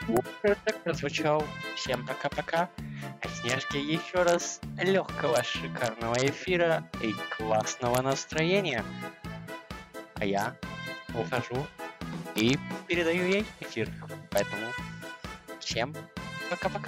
Так прозвучал. Всем пока-пока. А Снежке еще раз легкого, шикарного эфира и классного настроения. А я ухожу и передаю ей эфир. Поэтому всем пока-пока.